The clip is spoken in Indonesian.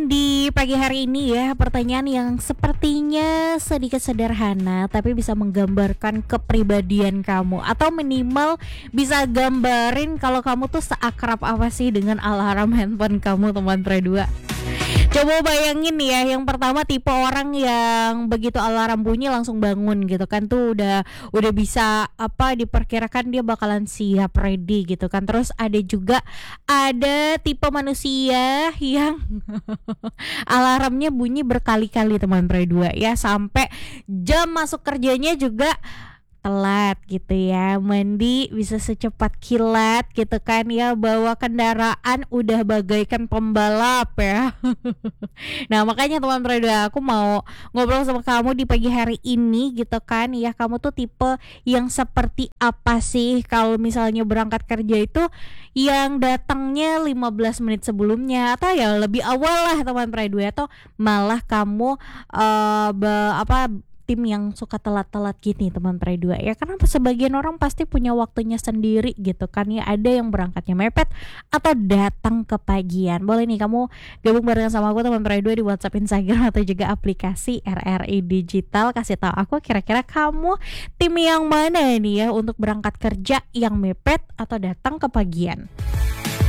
Di pagi hari ini ya, pertanyaan yang sepertinya sedikit sederhana tapi bisa menggambarkan kepribadian kamu atau minimal bisa gambarin kalau kamu tuh seakrab apa sih dengan alarm handphone kamu teman Pre 2. Coba bayangin ya, yang pertama tipe orang yang begitu alarm bunyi langsung bangun gitu kan, tuh udah bisa apa diperkirakan dia bakalan siap ready gitu kan. Terus ada tipe manusia yang alarmnya bunyi berkali-kali teman Pre 2 ya, sampai jam masuk kerjanya juga telat gitu ya. Mandi bisa secepat kilat gitu kan ya, bawa kendaraan udah bagaikan pembalap ya. Nah makanya teman Pre 2, aku mau ngobrol sama kamu di pagi hari ini gitu kan ya. Kamu tuh tipe yang seperti apa sih kalau misalnya berangkat kerja itu, yang datangnya 15 menit sebelumnya atau ya lebih awal lah teman Pre 2, atau malah kamu tim yang suka telat-telat gini teman Pre 2 ya. Karena sebagian orang pasti punya waktunya sendiri gitu kan ya. Ada yang berangkatnya mepet atau datang kepagian. Boleh nih kamu gabung bareng sama aku teman Pre 2 di WhatsApp, Instagram atau juga aplikasi RRI Digital. Kasih tahu aku kira-kira kamu tim yang mana nih ya untuk berangkat kerja, yang mepet atau datang kepagian.